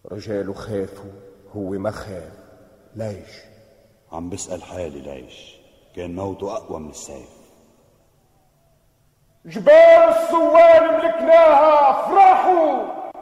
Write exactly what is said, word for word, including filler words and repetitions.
رجاله خافوا، هو ما خاف. ليش؟ عم بسأل حالي ليش. كان موته أقوى من السيف. جبال الصوان ملكناها فرا